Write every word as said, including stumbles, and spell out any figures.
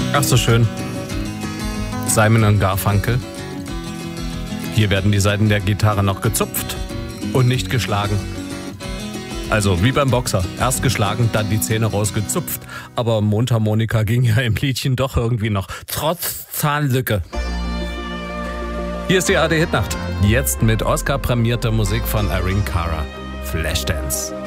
Ach so schön. Simon und Garfunkel. Hier werden die Saiten der Gitarre noch gezupft und nicht geschlagen. Also wie beim Boxer. Erst geschlagen, dann die Zähne rausgezupft. Aber Mundharmonika ging ja im Liedchen doch irgendwie noch. Trotz Zahnlücke. Hier ist die A R D Hitnacht. Jetzt mit Oscar-prämierter Musik von Erin Cara. Flashdance.